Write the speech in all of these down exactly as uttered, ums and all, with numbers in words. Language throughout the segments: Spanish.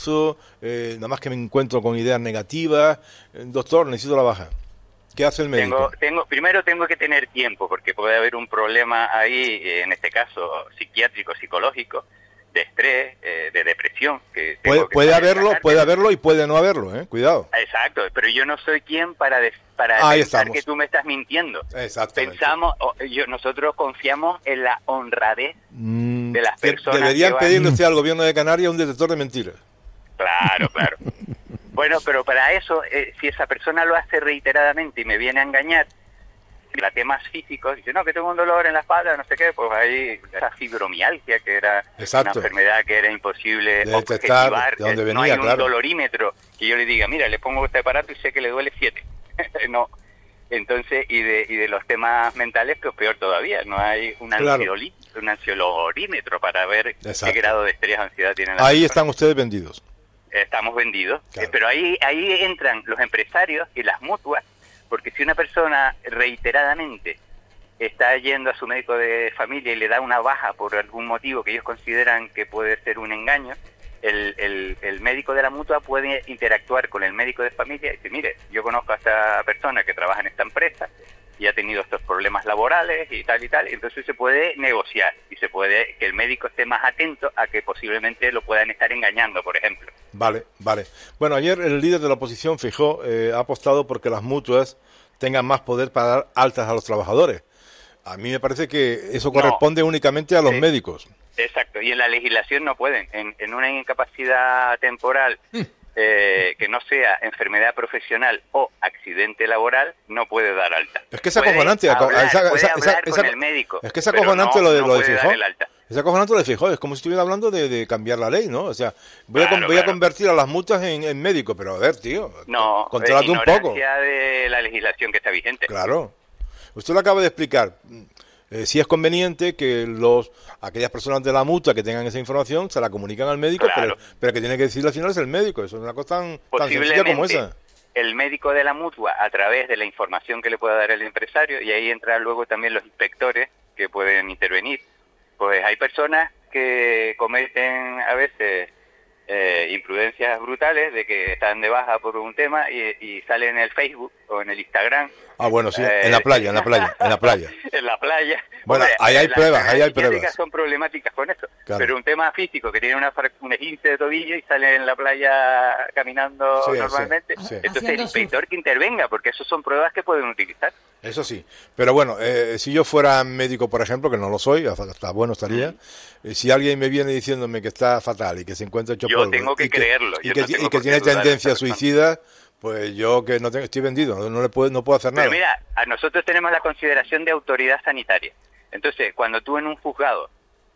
eso, eh, nada más que me encuentro con ideas negativas. Eh, doctor, necesito la baja. ¿Qué hace el médico? Tengo, tengo, primero tengo que tener tiempo, porque puede haber un problema ahí, en este caso psiquiátrico, psicológico, de estrés, eh, de depresión. Que puede que puede haberlo, puede haberlo y puede no haberlo, ¿eh? Cuidado. Exacto, pero yo no soy quien para des, para Ahí pensar estamos. que tú me estás mintiendo. Exactamente. Pensamos, yo, nosotros confiamos en la honradez mm, de las personas. Deberían que van... pedirle usted al gobierno de Canarias un detector de mentiras. Claro, claro. Bueno, pero para eso, eh, si esa persona lo hace reiteradamente y me viene a engañar, la temas físicos, dice, no, que tengo un dolor en la espalda, no sé qué, pues hay esa fibromialgia, que era Exacto. una enfermedad que era imposible de detectar, objetivar, de dónde venía, no hay un claro. dolorímetro que yo le diga, mira, le pongo este aparato y sé que le duele siete. No. Entonces, y de y de los temas mentales, pues peor todavía, no hay un, claro. ansiolí, un ansiolorímetro para ver Exacto. qué grado de estrés o ansiedad tiene la Ahí persona. están ustedes vendidos. Estamos vendidos, Claro. eh, pero ahí ahí entran los empresarios y las mutuas, porque si una persona reiteradamente está yendo a su médico de familia y le da una baja por algún motivo que ellos consideran que puede ser un engaño, el, el, el médico de la mutua puede interactuar con el médico de familia y decir, mire, yo conozco a esta persona que trabaja en esta empresa y ha tenido estos problemas laborales y tal y tal, entonces se puede negociar y se puede que el médico esté más atento a que posiblemente lo puedan estar engañando, por ejemplo. Vale, vale. Bueno, ayer el líder de la oposición, Feijóo, eh, ha apostado porque las mutuas tengan más poder para dar altas a los trabajadores. A mí me parece que eso corresponde no. únicamente a los sí. médicos. Exacto, y en la legislación no pueden. En, en una incapacidad temporal mm. eh, que no sea enfermedad profesional o accidente laboral, no puede dar alta. Es que es acojonante. Hablar, esa, puede esa, hablar esa, con esa, el médico. Es que es acojonante no, lo de, no lo de Feijóo. Es acojonante lo de Feijóo. Es como si estuviera hablando de, de cambiar la ley, ¿no? O sea, voy, claro, a, voy claro. a convertir a las multas en, en médico, pero a ver, tío, no, contrólate un poco. de la legislación que está vigente. Claro. Usted lo acaba de explicar. Eh, si es conveniente que los aquellas personas de la mutua que tengan esa información se la comunican al médico, claro. pero, pero que tiene que decirle al final es el médico. Eso es una cosa tan, tan sencilla como esa. El médico de la mutua, a través de la información que le pueda dar el empresario, y ahí entran luego también los inspectores que pueden intervenir. Pues hay personas que cometen a veces eh, imprudencias brutales de que están de baja por un tema y, y salen en el Facebook o en el Instagram. Ah, bueno, sí, eh, en la playa, en la playa, en la playa. En la playa. Bueno, Hombre, ahí hay las pruebas, ahí hay pruebas. son problemáticas con eso. Claro. Pero un tema físico que tiene una, un esguince de tobillo y sale en la playa caminando sí, normalmente, sí, sí. entonces el inspector su... que intervenga, porque eso son pruebas que pueden utilizar. Eso sí, pero bueno, eh, si yo fuera médico, por ejemplo, que no lo soy, hasta bueno estaría, mm. eh, si alguien me viene diciéndome que está fatal y que se encuentra hecho yo polvo, tengo que y creerlo. Que, y, yo que, no tengo y que tiene tendencia suicida, pues yo que no tengo, estoy vendido, no, no le puedo, no puedo hacer nada. Pero mira, a nosotros tenemos la consideración de autoridad sanitaria. Entonces, cuando tú en un juzgado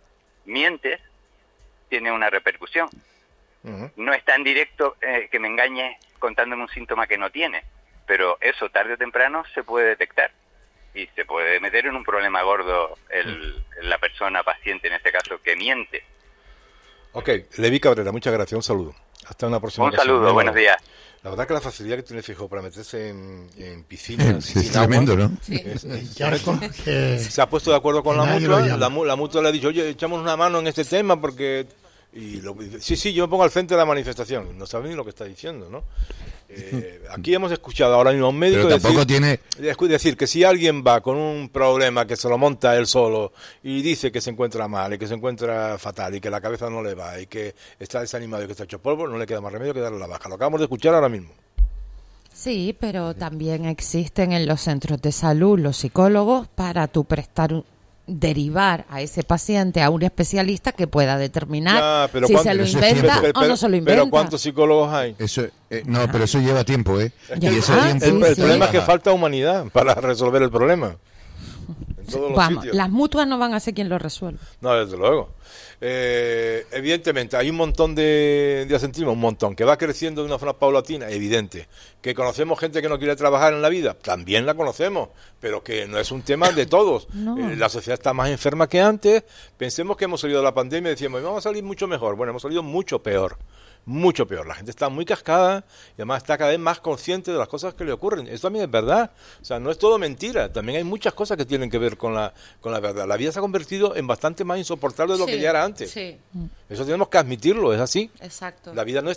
mientes, tiene una repercusión. Uh-huh. No es tan directo eh, que me engañes contándome un síntoma que no tiene, pero eso tarde o temprano se puede detectar y se puede meter en un problema gordo el, la persona paciente, en este caso, que miente. Ok, Levi Cabrera, muchas gracias, un saludo. Hasta una próxima Un saludo, ocasión. Buenos días. La verdad que la facilidad que tiene Feijóo para meterse en, en piscinas sí, es tremendo, agua, ¿no? Sí. Es, es, es, es, se ha puesto de acuerdo con la mutua, la, la mutua le ha dicho, oye, echamos una mano en este tema porque... y lo, Sí, sí, yo me pongo al frente de la manifestación, no sabe ni lo que está diciendo, ¿no? Eh, aquí hemos escuchado ahora mismo a un médico Pero tampoco decir, tiene... decir que si alguien va con un problema que se lo monta él solo y dice que se encuentra mal y que se encuentra fatal y que la cabeza no le va y que está desanimado y que está hecho polvo, no le queda más remedio que darle la baja. Lo acabamos de escuchar ahora mismo. Sí, pero también existen en los centros de salud los psicólogos para tú prestar un... derivar a ese paciente a un especialista que pueda determinar ya, si se lo inventa pero, pero, o no se lo inventa. Pero ¿cuántos psicólogos hay? Eso, eh, no, pero eso lleva tiempo, ¿eh? Es que y eso ah, tiempo, sí, el, el sí. problema es que falta humanidad para resolver el problema. En todos Vamos, los sitios. Las mutuas no van a ser quien lo resuelva. No, desde luego. Eh, evidentemente, hay un montón de, de asentismo, un montón, que va creciendo de una forma paulatina, evidente. Que conocemos gente que no quiere trabajar en la vida, también la conocemos, pero que no es un tema de todos. No. Eh, la sociedad está más enferma que antes. Pensemos que hemos salido de la pandemia y decíamos, vamos a salir mucho mejor. Bueno, hemos salido mucho peor. Mucho peor, la gente está muy cascada y además está cada vez más consciente de las cosas que le ocurren. Eso también es verdad, o sea, no es todo mentira, también hay muchas cosas que tienen que ver con la con la verdad. La vida se ha convertido en bastante más insoportable de lo sí, que ya era antes. Sí. Eso tenemos que admitirlo, es así. Exacto. La vida no es